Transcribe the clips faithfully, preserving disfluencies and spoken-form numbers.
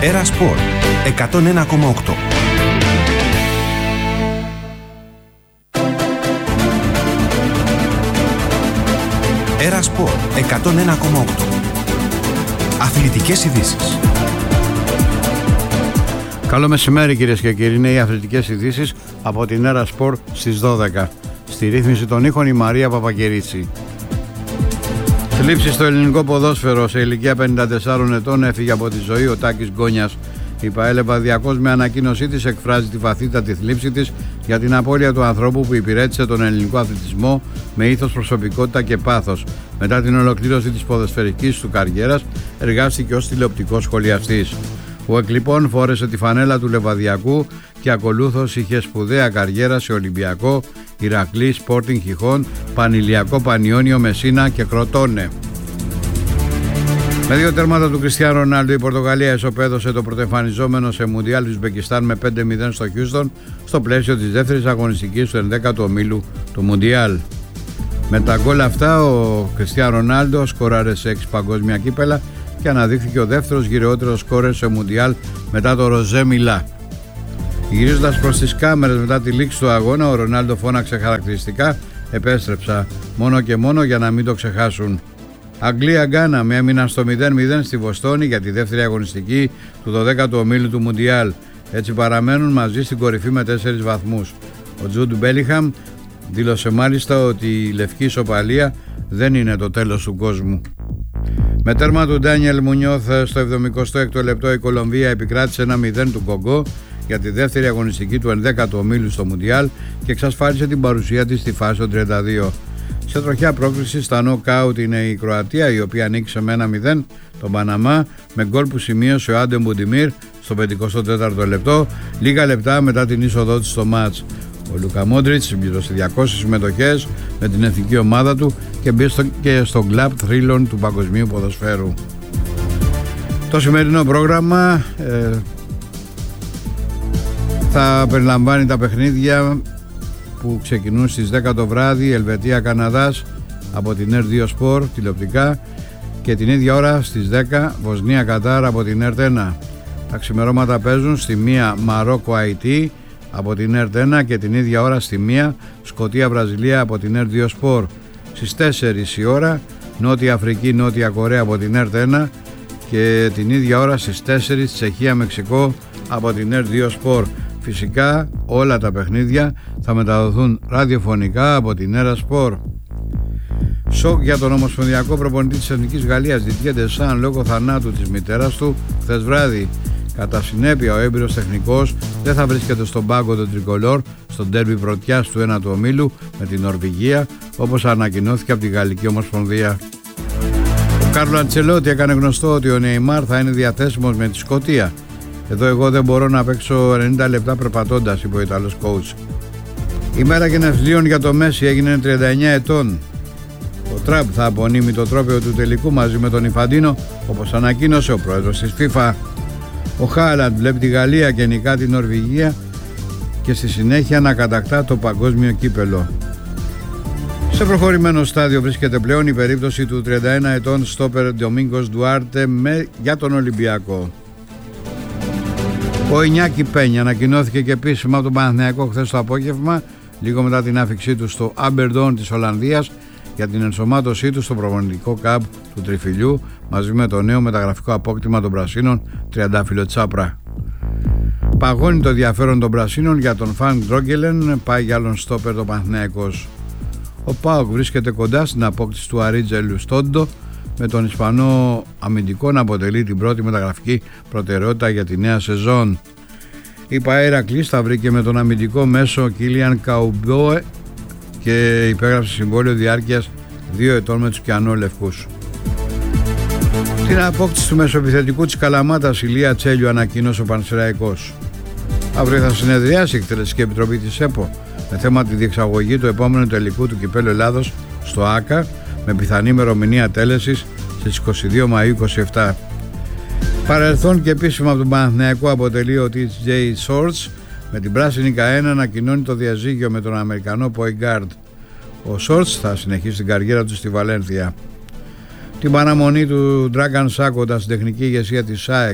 Έρα Σπορ εκατόν ένα κόμμα οκτώ. Έρα Σπορ εκατόν ένα κόμμα οκτώ. Αθλητικές ειδήσεις. Καλό μεσημέρι κυρίες και κύριοι, είναι οι αθλητικές ειδήσεις από την Έρα Σπορ στις δώδεκα. Στη ρύθμιση των ήχων η Μαρία Παπακερίτσι. Θλίψη στο ελληνικό ποδόσφαιρο. Σε ηλικία πενήντα τεσσάρων ετών έφυγε από τη ζωή ο Τάκης Γκόνιας. Η ΠΑΕΛ Λεβαδιακός με ανακοίνωσή της εκφράζει τη βαθύτατη θλίψη της για την απώλεια του ανθρώπου που υπηρέτησε τον ελληνικό αθλητισμό με ήθος, προσωπικότητα και πάθος. Μετά την ολοκλήρωση της ποδοσφαιρικής του καριέρας, εργάστηκε ως τηλεοπτικός σχολιαστής. Ο Εκλειπών φόρεσε τη φανέλα του Λεβαδιακού και ακολούθως είχε σπουδαία καριέρα σε Ολυμπιακό, Ηρακλή, Σπόρτινγκ Χιχών, Πανηλιακό, Πανιόνιο, Μεσίνα και Κροτώνε. Με δύο τέρματα του Κριστιάνο Ρονάλντο, η Πορτογαλία ισοπαίδωσε το πρωτοεμφανιζόμενο σε Μουντιάλ του Ουσμπεκιστάν με πέντε μηδέν στο Χιούστον στο πλαίσιο της δεύτερης αγωνιστικής του ενδέκατου ομίλου του Μουντιάλ. Με τα γκολ αυτά, ο Κριστιάνο Ρονάλντο σκόραρε σε έξι παγκόσμια κύπελα και αναδείχθηκε ο δεύτερος γυρεότερος σκόρερ σε Μουντιάλ μετά το Ροζέ Μιλά. Γυρίζοντας προς τις κάμερες μετά τη λήξη του αγώνα, ο Ρονάλντο φώναξε χαρακτηριστικά «Επέστρεψα, μόνο και μόνο για να μην το ξεχάσουν». Αγγλία-Γκάνα με έμειναν στο μηδέν μηδέν στη Βοστόνη για τη δεύτερη αγωνιστική του δωδέκατου ομίλου του Μουντιάλ. Έτσι παραμένουν μαζί στην κορυφή με τέσσερις βαθμούς. Ο Τζούντ Μπέλιγχαμ δήλωσε μάλιστα ότι η λευκή ισοπαλία δεν είναι το τέλος του κόσμου. Με τέρμα του Ντάνιελ Μουνιώθ στο εβδομηκοστό έκτο λεπτό, η Κολομβία επικράτησε ένα μηδέν του Κογκό για τη δεύτερη αγωνιστική του ενδέκατου ομίλου στο Μουντιάλ και εξασφάλισε την παρουσία της στη φάση των τριάντα δύο. Σε τροχιά πρόκριση στα νοκάουτ είναι η Κροατία, η οποία νίκησε με ένα μηδέν τον Παναμά με γκολ που σημείωσε ο Άντεμ Μπουντιμίρ στο πενηκοστό τέταρτο λεπτό, λίγα λεπτά μετά την είσοδό της στο μάτς. Ο Λούκα Μόντριτς συμπλήρωσε διακόσιες συμμετοχές με την εθνική ομάδα του και μπήκε στο, και στο κλαμπ θρύλων του παγκοσμίου ποδοσφαίρου. Το σημερινό πρόγραμμα ε, θα περιλαμβάνει τα παιχνίδια που ξεκινούν στις δέκα το βράδυ, Ελβετία-Καναδάς από την Ερ δύο Sport τηλεοπτικά, και την ίδια ώρα στις δέκα Βοσνία-Κατάρ από την Ερτ ένα. Τα ξημερώματα παίζουν στη μία Μαρόκο-Αϊτή από την Ερτ ένα και την ίδια ώρα στη μία Σκωτία-Βραζιλία από την Ερ δύο Sport. Στις τέσσερις η ώρα Νότια Αφρική-Νότια Κορέα από την Ερτ ένα και την ίδια ώρα στις τέσσερις Τσεχία-Μεξικό από την Ερ δύο Sport. Φυσικά όλα τα παιχνίδια θα μεταδοθούν ραδιοφωνικά από την Έρα Σπορ. Σοκ για τον ομοσπονδιακό προπονητή της Εθνικής Γαλλίας Διντιέ Ντεσάν λόγω θανάτου της μητέρας του χθες βράδυ. Κατά συνέπεια, ο έμπειρος τεχνικός δεν θα βρίσκεται στον πάγκο των Τρικολόρ στο ντέρμπι πρωτιάς του ένατου ομίλου με την Νορβηγία, όπως ανακοινώθηκε από τη Γαλλική Ομοσπονδία. Ο Κάρλο Αντσελότη έκανε γνωστό ότι ο Νεϊμάρ θα είναι διαθέσιμος με τη Σκωτία. «Εδώ εγώ δεν μπορώ να παίξω ενενήντα λεπτά περπατώντας», είπε ο Ιταλός coach. Η μέρα γενεθλίων για το Μέση έγινε τριάντα εννέα ετών. Ο Τραμπ θα απονείμει το τρόπαιο του τελικού μαζί με τον Ιφαντίνο, όπως ανακοίνωσε ο πρόεδρος της FIFA. Ο Χάλαντ βλέπει τη Γαλλία και νικά την Νορβηγία και στη συνέχεια να κατακτά το παγκόσμιο κύπελο. Σε προχωρημένο στάδιο βρίσκεται πλέον η περίπτωση του τριάντα ένα ετών στόπερ Ντομίνγκος Ντουάρτε με, για τον Ολυμπιακό. Ο Ινιάκη Πένια ανακοινώθηκε και επίσημα από τον Παναθηναϊκό χθες το απόγευμα, λίγο μετά την άφηξή του στο Άμπερντον της Ολλανδίας για την ενσωμάτωσή του στο προπονητικό καμπ του Τριφυλιού μαζί με το νέο μεταγραφικό απόκτημα των Πρασίνων Τριαντάφυλλο Τσάπρα. Παγώνει το ενδιαφέρον των Πρασίνων για τον Φανκ Ντρόγκελεν, πάει για άλλον στόπερ το Παναθηναϊκός. Ο ΠΑΟΚ βρίσκεται κοντά στην απόκτηση του Αρίτζε Λουστόντο, με τον Ισπανό αμυντικό να αποτελεί την πρώτη μεταγραφική προτεραιότητα για τη νέα σεζόν. Η ΠΑΕ Ηρακλής θα βρήκε με τον αμυντικό μέσο Κίλιαν Καουμπόε και υπέγραψε συμβόλαιο διάρκειας δύο ετών με τους Κιανό-Λευκούς. Την απόκτηση του μεσοεπιθετικού της Καλαμάτας Ηλία Τσέλιου ανακοίνωσε ο Πανσεραϊκός. Αύριο θα συνεδριάσει η Εκτελεστική Επιτροπή της ΕΠΟ με θέμα τη διεξαγωγή του επόμενου τελικού του Κυπέλλου Ελλάδος στο ΆΚΑ, με πιθανή ημερομηνία τέλεσης στις είκοσι δύο Μαΐου είκοσι επτά. Παρελθόν και επίσημα από τον Παναθηναϊκό αποτελεί ο τι τζέι Shorts, με την πράσινη Καένα ανακοινώνει το διαζύγιο με τον Αμερικανό point guard. Ο Shorts θα συνεχίσει την καριέρα του στη Βαλένθια. Την παραμονή του Dragan Σάκοντα στην τεχνική ηγεσία της ΣΑΕΚ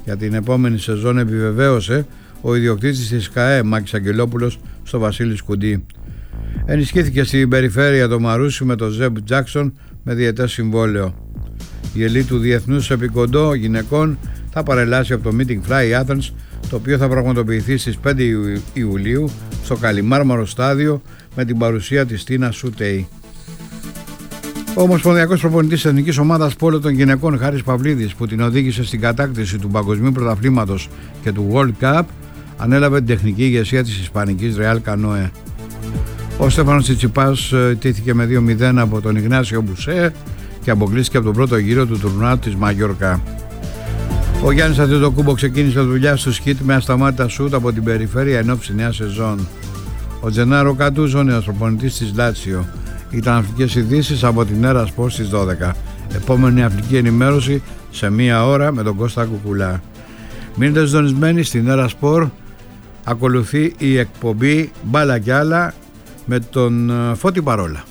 Για την επόμενη σεζόν επιβεβαίωσε ο ιδιοκτήτης της ΚΑΕ Μάκης Αγγελόπουλος στο Βασίλης Κουντή. Ενισχύθηκε στην περιφέρεια το Μαρούσι με τον Ζεμπ Τζάκσον με διετές συμβόλαιο. Η ελίτ του Διεθνούς Επικοντό Γυναικών θα παρελάσει από το Meeting Fly Athens, το οποίο θα πραγματοποιηθεί στις πέντε Ιουλίου στο Καλιμάρμαρο στάδιο με την παρουσία της Τίνα Σούτεϊ. Ο Ομοσπονδιακός Προπονητής της Εθνικής Ομάδας Πόλο των Γυναικών Χάρης Παυλίδης, που την οδήγησε στην κατάκτηση του Παγκοσμίου Πρωταθλήματος και του World Cup, ανέλαβε την τεχνική ηγεσία της Ισπανικής Real Canoe. Ο Στέφανος Τσιτσιπάς τήθηκε με δύο μηδέν από τον Ιγνάσιο Μπουσέ και αποκλείστηκε από τον πρώτο γύρο του τουρνουά της Μαγιόρκα. Ο Γιάννης Αντετοκούμπο ξεκίνησε δουλειά στο σκιτ με ασταμάτητα σούτ από την περιφέρεια εν ώψη νέα σεζόν. Ο Τζενάρο Κατούζο, νέος προπονητής της Λάτσιο. Ήταν αθλητικές ειδήσεις από την Έρα Σπορ στις δώδεκα. Επόμενη αθλητική ενημέρωση σε μία ώρα με τον Κώστα Κουκουλά. Μείνετε συντονισμένοι στην Έρα Σπορ. Ακολουθεί η εκπομπή Μπάλα κι άλλα με τον Φώτη Παρόλα.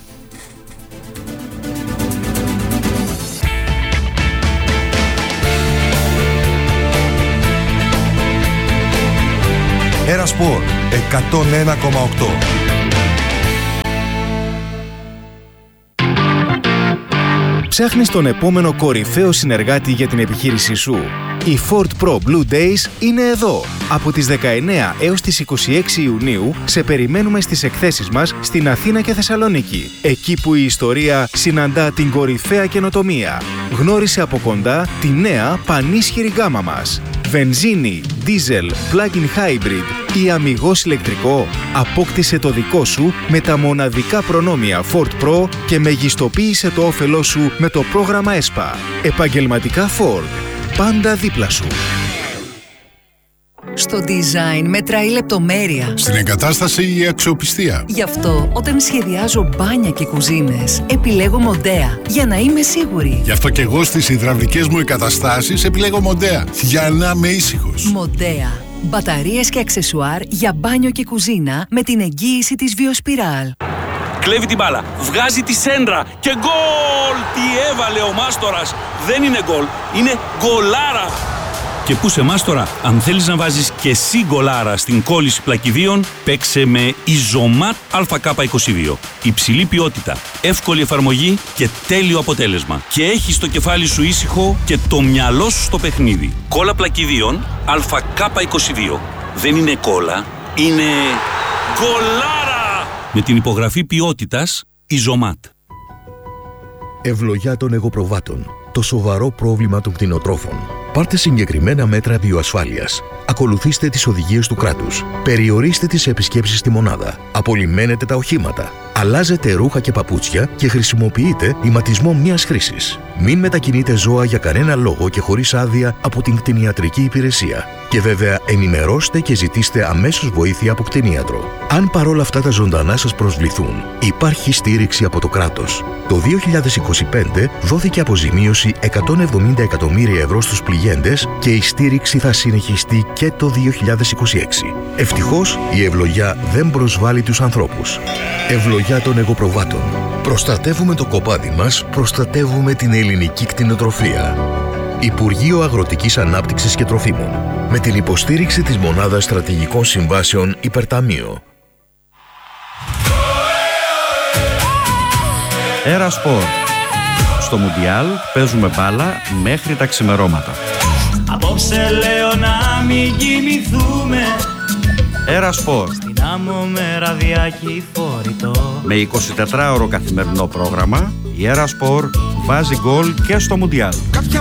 Έρα Σπορ εκατόν ένα κόμμα οκτώ. Ψάχνεις τον επόμενο κορυφαίο συνεργάτη για την επιχείρησή σου. Οι Ford Pro Blue Days είναι εδώ. Από τις δεκαεννέα έως τις είκοσι έξι Ιουνίου σε περιμένουμε στις εκθέσεις μας στην Αθήνα και Θεσσαλονίκη. Εκεί που η ιστορία συναντά την κορυφαία καινοτομία. Γνώρισε από κοντά τη νέα πανίσχυρη γκάμα μας. Βενζίνη, δίζελ, plug-in hybrid ή αμιγώς ηλεκτρικό. Απόκτησε το δικό σου με τα μοναδικά προνόμια Ford Pro και μεγιστοποίησε το όφελό σου με το πρόγραμμα ΕΣΠΑ. Επαγγελματικά Ford. Πάντα δίπλα σου. Στο design μετράει η λεπτομέρεια. Στην εγκατάσταση η αξιοπιστία. Γι' αυτό όταν σχεδιάζω μπάνια και κουζίνες επιλέγω Μοντέα για να είμαι σίγουρη. Γι' αυτό και εγώ στις υδραυλικές μου εγκαταστάσεις επιλέγω Μοντέα για να είμαι ήσυχος. Μοντέα. Μπαταρίες και αξεσουάρ για μπάνιο και κουζίνα με την εγγύηση της Βιοσπιράλ. Κλέβει την μπάλα, βγάζει τη σέντρα και γκολ! Τι έβαλε ο Μάστορας! Δεν είναι γκολ, είναι γκολάρα! Και πού σε Μάστορα, αν θέλεις να βάζεις και εσύ γκολάρα στην κόλληση πλακιδίων, παίξε με Ιζωμάτ Α Κ είκοσι δύο. Υψηλή ποιότητα, εύκολη εφαρμογή και τέλειο αποτέλεσμα. Και έχεις το κεφάλι σου ήσυχο και το μυαλό σου στο παιχνίδι. Κόλλα πλακιδίων Α Κ είκοσι δύο. Δεν είναι κόλλα, είναι γκολάρα! Με την υπογραφή ποιότητας Ιζωμάτ. Ευλογιά των εγωπροβάτων. Το σοβαρό πρόβλημα των κτηνοτρόφων. Πάρτε συγκεκριμένα μέτρα βιοασφάλειας. Ακολουθήστε τις οδηγίες του κράτους. Περιορίστε τις επισκέψεις στη μονάδα. Απολυμμένετε τα οχήματα. Αλλάζετε ρούχα και παπούτσια και χρησιμοποιείτε ηματισμό μιας χρήσης. Μην μετακινείτε ζώα για κανένα λόγο και χωρίς άδεια από την κτηνιατρική υπηρεσία. Και βέβαια ενημερώστε και ζητήστε αμέσως βοήθεια από κτηνίατρο. Αν παρόλα αυτά τα ζωντανά σας προσβληθούν, υπάρχει στήριξη από το κράτος. Το δύο χιλιάδες είκοσι πέντε δόθηκε αποζημίωση εκατόν εβδομήντα εκατομμύρια ευρώ στους πληγέντες και η στήριξη θα συνεχιστεί και το δύο χιλιάδες είκοσι έξι. Ευτυχώς η ευλογιά δεν προσβάλλει τους ανθρώπους. Ευλογιά των εγωπροβάτων. Προστατεύουμε το κοπάδι μας, προστατεύουμε την ελληνική κτηνοτροφία. Υπουργείο Αγροτικής Ανάπτυξης και Τροφίμων. Με την υποστήριξη της Μονάδας Στρατηγικών Συμβάσεων Υπερταμείο. Έρα Σπορ. Στο Μουντιάλ παίζουμε μπάλα μέχρι τα ξημερώματα. Απόψε λέω να μην κοιμηθούμε. Έρα Σπορ. Στην άμμο με ραδιάκι φορητό. Με εικοσιτετράωρο καθημερινό πρόγραμμα, η Έρα Σπορ βάζει γκολ και στο Μουντιάλ. Κάποια